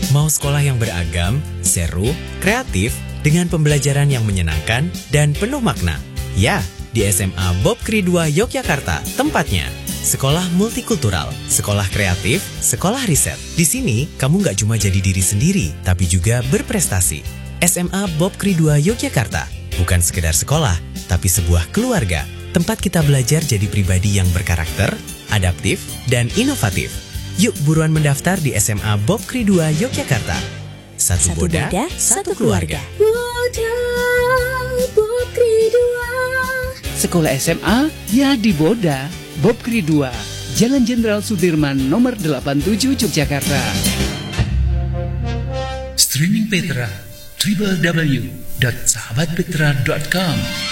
Mau sekolah yang beragam, seru, kreatif, dengan pembelajaran yang menyenangkan dan penuh makna? Ya, di SMA Bob Kri 2 Yogyakarta tempatnya. Sekolah multikultural, sekolah kreatif, sekolah riset. Di sini, kamu nggak cuma jadi diri sendiri, tapi juga berprestasi. SMA Bob Kri 2 Yogyakarta bukan sekedar sekolah, tapi sebuah keluarga. Tempat kita belajar jadi pribadi yang berkarakter, adaptif, dan inovatif. Yuk buruan mendaftar di SMA Bob Kri 2 Yogyakarta. Satu Boda, satu keluarga. Boda Bob Kri 2. Sekolah SMA ya di Boda Bob Kri 2, Jalan Jenderal Sudirman nomor 87 Yogyakarta. Streaming Petra www.sahabatpetra.com